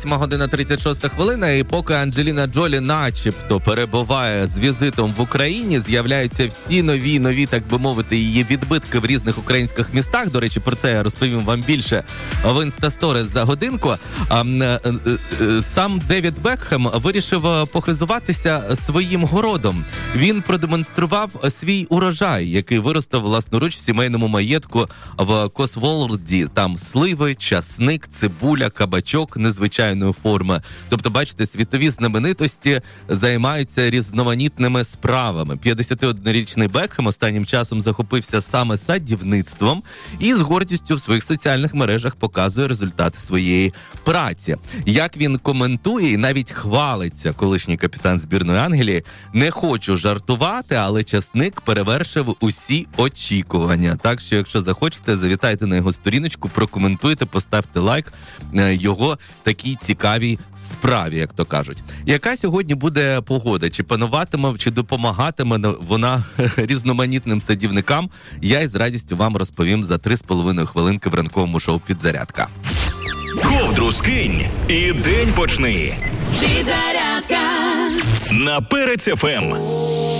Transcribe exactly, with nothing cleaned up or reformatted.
восьма година тридцять шоста хвилина, і поки Анджеліна Джолі начебто перебуває з візитом в Україні, з'являються всі нові, нові, так би мовити, її відбитки в різних українських містах. До речі, про це я розповім вам більше в інстасторі за годинку. Сам Девід Бекхем вирішив похизуватися своїм городом. Він продемонстрував свій урожай, який виростив власноруч в сімейному маєтку в Косволді. Там сливи, часник, цибуля, кабачок незвичайної форми. Тобто, бачите, світові знаменитості займаються різноманітними справами. п'ятдесятиоднорічний Бекхем останнім часом захопився саме садівництвом і з гордістю в своїх соціальних мережах показує результати своєї праці. Як він коментує і навіть хвалиться, колишній капітан збірної Англії: не хочу жартувати, але часник перевершив усі очікування. Так що, якщо захочете, завітайте на його сторіночку, прокоментуйте, поставте лайк його такій цікавій справі, як то кажуть. Яка сьогодні буде погода? Чи пануватиме, чи допомагатиме вона різноманітним садівникам? Я із радістю вам розповім за три з половиною хвилинки в ранковому шоу «Підзарядка». Ковдру скинь і день почни. Підзарядка На Перець еф ем.